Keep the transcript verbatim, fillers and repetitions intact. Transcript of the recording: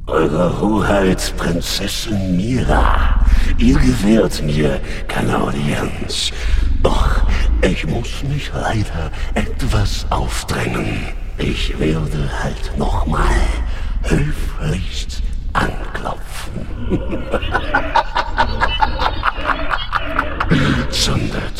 Eure Hoheit, Prinzessin Mira, ihr gewährt mir keine Audienz. Doch ich muss mich leider etwas aufdrängen. Ich werde halt nochmal höflichst anklopfen. Zündet